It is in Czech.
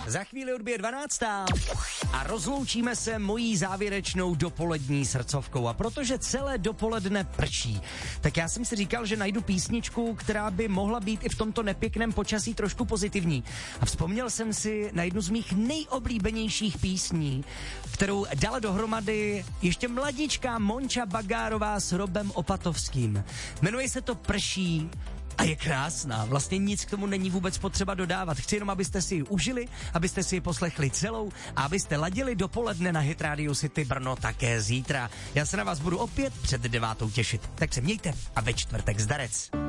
Za chvíli odbije 12. A rozloučíme se mojí závěrečnou dopolední srdcovkou. A protože celé dopoledne prší, tak já jsem si říkal, že najdu písničku, která by mohla být i v tomto nepěkném počasí trošku pozitivní. A vzpomněl jsem si na jednu z mých nejoblíbenějších písní, kterou dala dohromady ještě mladičká Monča Bagárová s Robem Opatovským. Jmenuje se to Prší a je krásná. Vlastně nic k tomu není vůbec potřeba dodávat. Chci jenom, abyste si ji užili, abyste si ji poslechli celou a abyste ladili dopoledne na Hit Radio City Brno také zítra. Já se na vás budu opět před 9 těšit. Tak se mějte a ve čtvrtek zdarec.